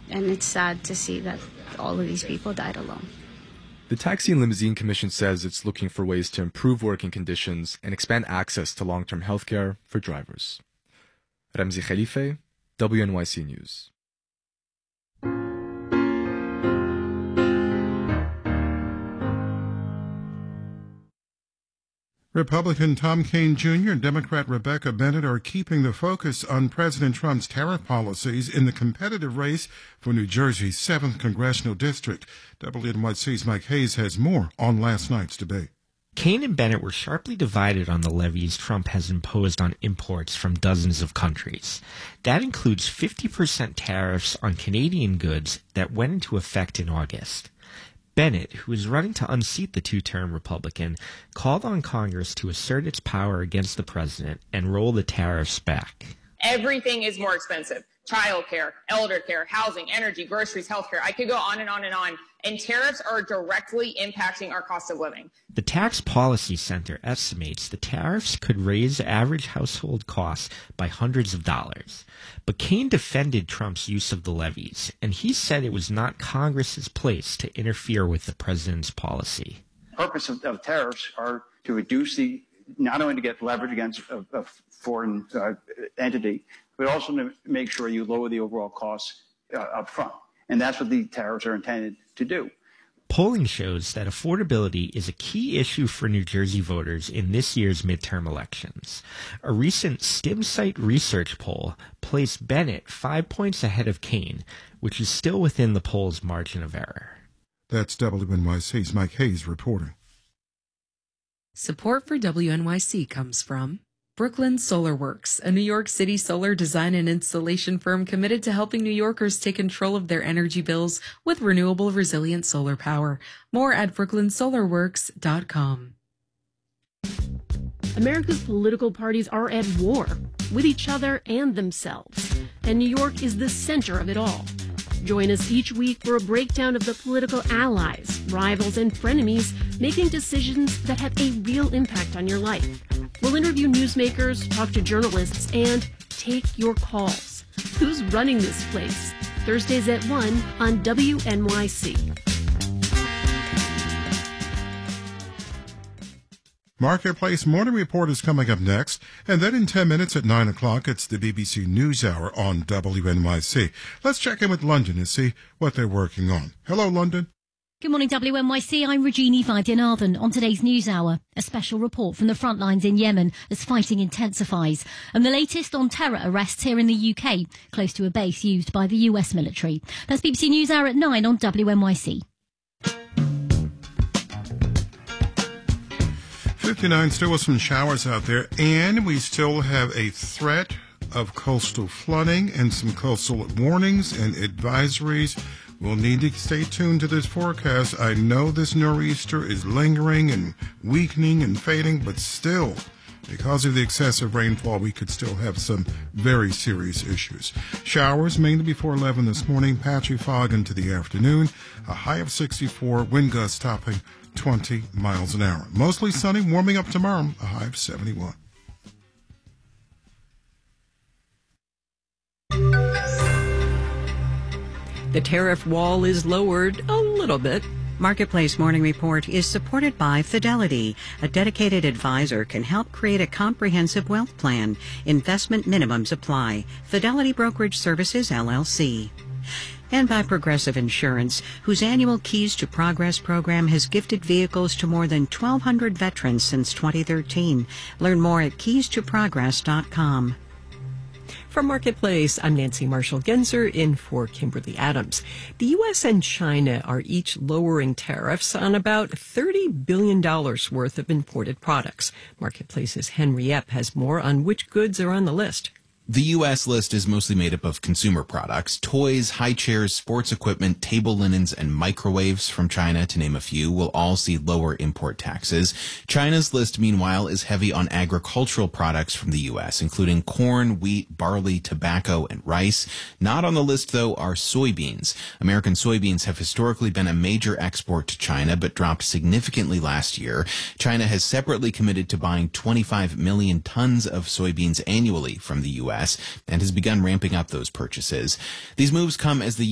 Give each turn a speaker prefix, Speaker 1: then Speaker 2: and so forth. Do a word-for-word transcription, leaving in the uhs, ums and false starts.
Speaker 1: and it's sad to see that all of these people died alone.
Speaker 2: The Taxi and Limousine Commission says it's looking for ways to improve working conditions and expand access to long-term health care for drivers. Ramzi Khalife, W N Y C News.
Speaker 3: Republican Tom Kean Junior and Democrat Rebecca Bennett are keeping the focus on President Trump's tariff policies in the competitive race for New Jersey's seventh Congressional District. W N Y C's Mike Hayes has more on last night's debate.
Speaker 4: Kean and Bennett were sharply divided on the levies Trump has imposed on imports from dozens of countries. That includes fifty percent tariffs on Canadian goods that went into effect in August. Bennett, who is running to unseat the two-term Republican, called on Congress to assert its power against the president and roll the tariffs back.
Speaker 5: Everything is more expensive. Childcare, elder care, housing, energy, groceries, healthcare. I could go on and on and on. And tariffs are directly impacting our cost of living.
Speaker 4: The Tax Policy Center estimates the tariffs could raise average household costs by hundreds of dollars. But Kean defended Trump's use of the levies, and he said it was not Congress's place to interfere with the president's policy.
Speaker 6: The purpose of, of tariffs are to reduce the, not only to get leverage against a, a foreign uh, entity, but also to make sure you lower the overall costs uh, up front. And that's what the tariffs are intended to do.
Speaker 4: Polling shows that affordability is a key issue for New Jersey voters in this year's midterm elections. A recent StimSite research poll placed Bennett five points ahead of Kean, which is still within the poll's margin of error.
Speaker 3: That's W N Y C's Mike Hayes reporting.
Speaker 7: Support for W N Y C comes from Brooklyn Solar Works, a New York City solar design and installation firm committed to helping New Yorkers take control of their energy bills with renewable, resilient solar power. More at brooklyn solar works dot com.
Speaker 8: America's political parties are at war with each other and themselves, and New York is the center of it all. Join us each week for a breakdown of the political allies, rivals, and frenemies making decisions that have a real impact on your life. We'll interview newsmakers, talk to journalists, and take your calls. Who's running this place? Thursdays at one on W N Y C.
Speaker 3: Marketplace Morning Report is coming up next, and then in ten minutes at nine o'clock, it's the B B C News Hour on W N Y C. Let's check in with London and see what they're working on. Hello, London.
Speaker 9: Good morning, W N Y C. I'm Regini Vaidyanathan. On today's News Hour, a special report from the front lines in Yemen as fighting intensifies, and the latest on terror arrests here in the U K, close to a base used by the U S military. That's B B C News Hour at nine on W N Y C.
Speaker 3: fifty-nine, still with some showers out there, and we still have a threat of coastal flooding and some coastal warnings and advisories. We'll need to stay tuned to this forecast. I know this nor'easter is lingering and weakening and fading, but still, because of the excessive rainfall, we could still have some very serious issues. Showers mainly before eleven this morning, patchy fog into the afternoon, a high of sixty-four, wind gusts topping twenty miles an hour. Mostly sunny, warming up tomorrow, a high of seventy-one.
Speaker 10: The tariff wall is lowered a little bit. Marketplace Morning Report is supported by Fidelity. A dedicated advisor can help create a comprehensive wealth plan. Investment minimums apply. Fidelity Brokerage Services, L L C. And by Progressive Insurance, whose annual Keys to Progress program has gifted vehicles to more than twelve hundred veterans since twenty thirteen. Learn more at keys to progress dot com.
Speaker 11: From Marketplace, I'm Nancy Marshall-Genzer in for Kimberly Adams. The U S and China are each lowering tariffs on about thirty billion dollars worth of imported products. Marketplace's Henry Epp has more on which goods are on the list.
Speaker 12: The U S list is mostly made up of consumer products, toys, high chairs, sports equipment, table linens, and microwaves from China, to name a few, will all see lower import taxes. China's list, meanwhile, is heavy on agricultural products from the U S, including corn, wheat, barley, tobacco, and rice. Not on the list, though, are soybeans. American soybeans have historically been a major export to China, but dropped significantly last year. China has separately committed to buying twenty-five million tons of soybeans annually from the U S and has begun ramping up those purchases. These moves come as the